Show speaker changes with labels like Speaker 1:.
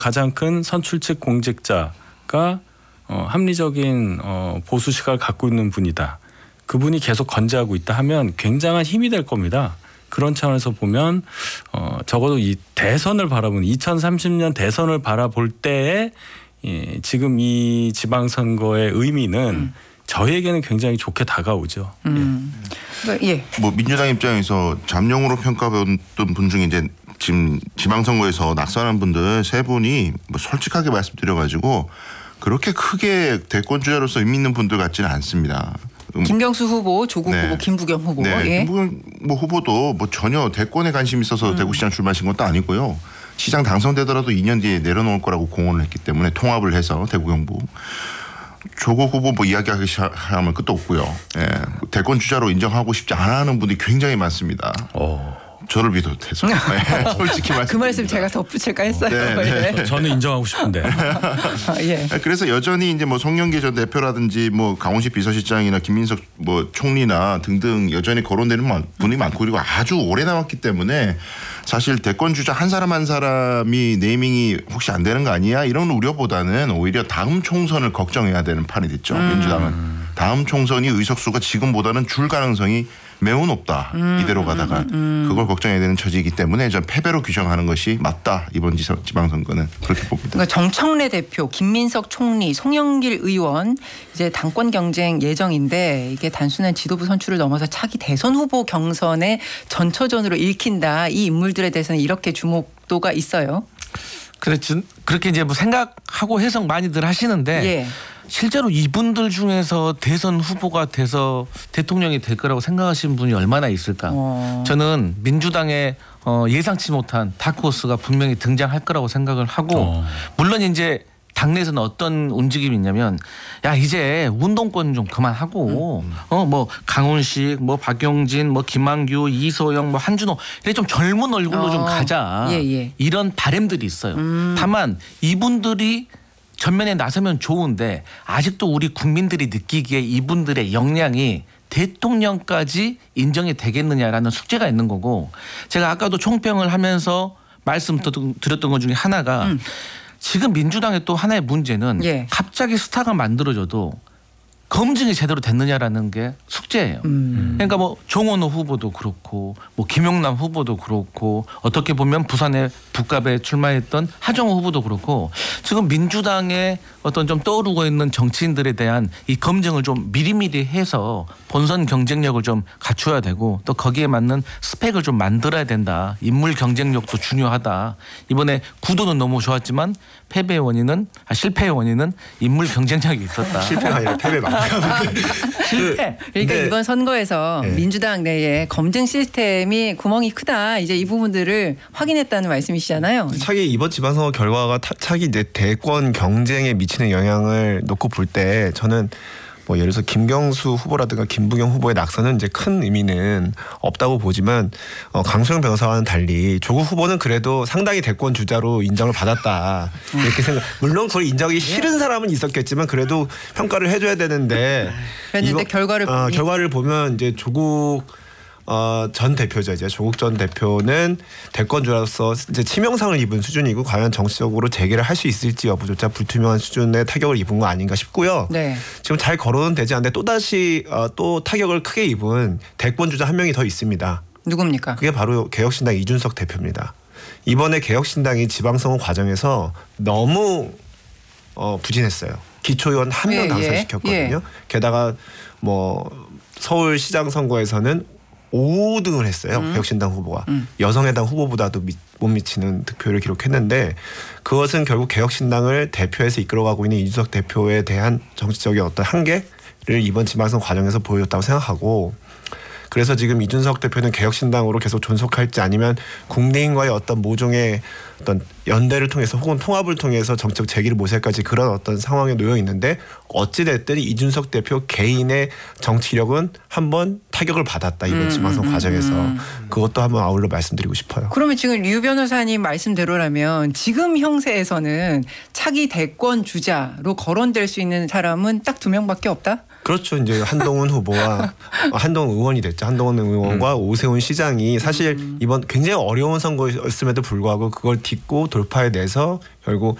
Speaker 1: 가장 큰 선출 측 공직자가 합리적인 보수 시각을 갖고 있는 분이다. 그분이 계속 건재하고 있다 하면 굉장한 힘이 될 겁니다. 그런 차원에서 보면 적어도 이 대선을 바라보는 2030년 대선을 바라볼 때에 지금 이 지방선거의 의미는 저희에게는 굉장히 좋게 다가오죠.
Speaker 2: 예.
Speaker 3: 뭐 민주당 입장에서 잠룡으로 평가받던 분 중에 이제 지금 지방선거에서 낙선한 분들 세 분이 뭐 솔직하게 말씀드려가지고 그렇게 크게 대권 주자로서 의미 있는 분들 같지는 않습니다.
Speaker 2: 김경수 후보, 조국
Speaker 3: 네.
Speaker 2: 후보, 김부겸 후보.
Speaker 3: 네,
Speaker 2: 예.
Speaker 3: 김부겸 뭐 후보도 뭐 전혀 대권에 관심이 있어서 대구시장 출마하신 것도 아니고요. 시장 당선되더라도 2년 뒤에 내려놓을 거라고 공언을 했기 때문에 통합을 해서 대구 경북. 조국 후보 뭐 이야기하기 시작하면 끝도 없고요. 예, 대권 주자로 인정하고 싶지 않아 하는 분들이 굉장히 많습니다. 저를 비롯해서 네, 솔직히 말씀.
Speaker 2: 그 말씀 제가 덧붙일까 했어요.
Speaker 3: 네,
Speaker 2: 예.
Speaker 1: 저는 인정하고 싶은데.
Speaker 2: 예.
Speaker 3: 그래서 여전히 이제 뭐 송영길 전 대표라든지 뭐 강원시 비서실장이나 김민석 뭐 총리나 등등 여전히 거론되는 분이 많고 그리고 아주 오래 남았기 때문에 사실 대권 주자 한 사람 한 사람이 네이밍이 혹시 안 되는 거 아니야 이런 우려보다는 오히려 다음 총선을 걱정해야 되는 판이 됐죠. 민주당은 다음 총선이 의석수가 지금보다는 줄 가능성이 매우 높다. 이대로 가다가 그걸 걱정해야 되는 처지이기 때문에 전 패배로 규정하는 것이 맞다. 이번 지방선거는 그렇게 봅니다.
Speaker 2: 그러니까 정청래 대표, 김민석 총리, 송영길 의원 이제 당권 경쟁 예정인데 이게 단순한 지도부 선출을 넘어서 차기 대선 후보 경선의 전초전으로 읽힌다. 이 인물들에 대해서는 이렇게 주목도가 있어요.
Speaker 4: 그렇게 이제 뭐 생각하고 해석 많이들 하시는데
Speaker 2: 예.
Speaker 4: 실제로 이분들 중에서 대선 후보가 돼서 대통령이 될 거라고 생각하시는 분이 얼마나 있을까? 저는 민주당의 예상치 못한 다크호스가 분명히 등장할 거라고 생각을 하고 물론 이제 당내에서는 어떤 움직임이 있냐면 야 이제 운동권 좀 그만하고 뭐 강훈식 뭐 박용진 뭐 김한규 이소영 뭐 한준호 이렇게 좀 젊은 얼굴로 좀 가자.
Speaker 2: 예.
Speaker 4: 이런 바람들이 있어요. 다만 이분들이 전면에 나서면 좋은데 아직도 우리 국민들이 느끼기에 이분들의 역량이 대통령까지 인정이 되겠느냐라는 숙제가 있는 거고 제가 아까도 총평을 하면서 말씀드렸던 것 중에 하나가 지금 민주당의 또 하나의 문제는
Speaker 2: 예.
Speaker 4: 갑자기 스타가 만들어져도 검증이 제대로 됐느냐라는 게 숙제예요. 그러니까 뭐 정원호 후보도 그렇고 뭐 김용남 후보도 그렇고 어떻게 보면 부산의 북갑에 출마했던 하정우 후보도 그렇고 지금 민주당의 어떤 좀 떠오르고 있는 정치인들에 대한 이 검증을 좀 미리미리 해서 본선 경쟁력을 좀 갖춰야 되고 또 거기에 맞는 스펙을 좀 만들어야 된다. 인물 경쟁력도 중요하다. 이번에 구도는 너무 좋았지만 실패의 원인은 인물 경쟁력이 있었다.
Speaker 5: 실패가 아니라 패배만.
Speaker 2: 실패. 그러니까
Speaker 5: 네.
Speaker 2: 이번 선거에서
Speaker 5: 네.
Speaker 2: 민주당 내에 검증 시스템이 구멍이 크다. 이제 이 부분들을 확인했다는 말씀이시잖아요.
Speaker 5: 차기 이번 지방선거 결과가 차기 이제 대권 경쟁에 미치는 영향을 놓고 볼 때 저는 뭐 예를 들어서 김경수 후보라든가 김부겸 후보의 낙선은 이제 큰 의미는 없다고 보지만 강소영 변호사와는 달리 조국 후보는 그래도 상당히 대권 주자로 인정을 받았다 이렇게 생각. 물론 그걸 인정하기 싫은 사람은 있었겠지만 그래도 평가를 해줘야 되는데.
Speaker 2: 그런데 결과를
Speaker 5: 보면 이제 조국 전 대표죠. 이제 조국 전 대표는 대권주로서 이제 치명상을 입은 수준이고 과연 정치적으로 재개를 할 수 있을지 여부조차 불투명한 수준의 타격을 입은 거 아닌가 싶고요.
Speaker 2: 네.
Speaker 5: 지금 잘 거론은 되지 않는데 또다시 또 타격을 크게 입은 대권주자 한 명이 더 있습니다.
Speaker 2: 누굽니까?
Speaker 5: 그게 바로 개혁신당 이준석 대표입니다. 이번에 개혁신당이 지방선거 과정에서 너무 부진했어요. 기초의원 한 명 당선시켰거든요. 게다가 뭐 서울시장 선거에서는 5등을 했어요. 개혁신당 후보가. 여성해당 후보보다도 못 미치는 득표를 기록했는데 그것은 결국 개혁신당을 대표해서 이끌어가고 있는 이준석 대표에 대한 정치적인 어떤 한계를 이번 지방선거 과정에서 보여줬다고 생각하고 그래서 지금 이준석 대표는 개혁신당으로 계속 존속할지 아니면 국민과의 어떤 모종의 어떤 연대를 통해서 혹은 통합을 통해서 정책 재기를 모색까지 그런 어떤 상황에 놓여 있는데 어찌됐든 이준석 대표 개인의 정치력은 한번 타격을 받았다 이번 지방선거 과정에서 그것도 한번 아울러 말씀드리고 싶어요.
Speaker 2: 그러면 지금 류 변호사님 말씀대로라면 지금 형세에서는 차기 대권 주자로 거론될 수 있는 사람은 딱 2명밖에 없다?
Speaker 5: 그렇죠. 이제 한동훈 후보와 한동훈 의원이 됐죠. 한동훈 의원과 오세훈 시장이 사실 이번 굉장히 어려운 선거였음에도 불구하고 그걸 딛고 돌파해내서 결국